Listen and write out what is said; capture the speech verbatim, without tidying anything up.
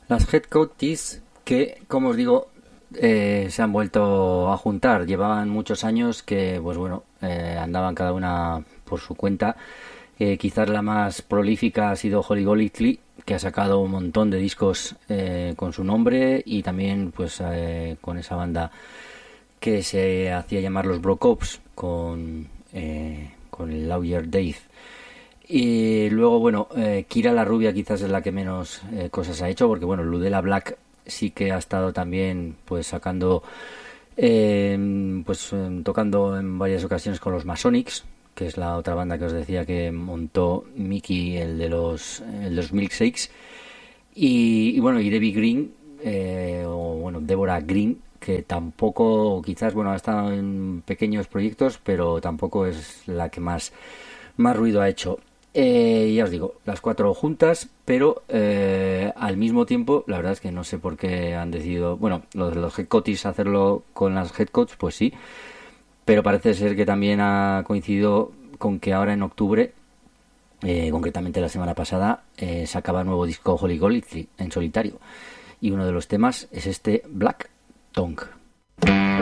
Las Headcoaches, que como os digo, eh, se han vuelto a juntar. Llevaban muchos años que, pues bueno, eh, andaban cada una por su cuenta. Eh, quizás la más prolífica ha sido Holly Golightly, que ha sacado un montón de discos eh, con su nombre, y también pues eh, con esa banda que se hacía llamar los Brocops, con, eh, con el Lawyer Dave. Y luego, bueno, eh, Kira la Rubia quizás es la que menos eh, cosas ha hecho, porque bueno, Ludella Black sí que ha estado también pues sacando, eh, pues eh, tocando en varias ocasiones con los Masonics, que es la otra banda que os decía que montó Mickey, el de los, el de los Milkshakes. Y, y bueno, y Debbie Green, eh, o bueno, Deborah Green, que tampoco, quizás, bueno, ha estado en pequeños proyectos, pero tampoco es la que más, más ruido ha hecho. Eh, ya os digo, las cuatro juntas, pero eh, al mismo tiempo, la verdad es que no sé por qué han decidido, bueno, los, los Headcoaches hacerlo con las Headcoaches, pues sí, pero parece ser que también ha coincidido con que ahora en octubre, eh, concretamente la semana pasada, eh, sacaba nuevo disco Holly Golightly en solitario, y uno de los temas es este Black Tongue.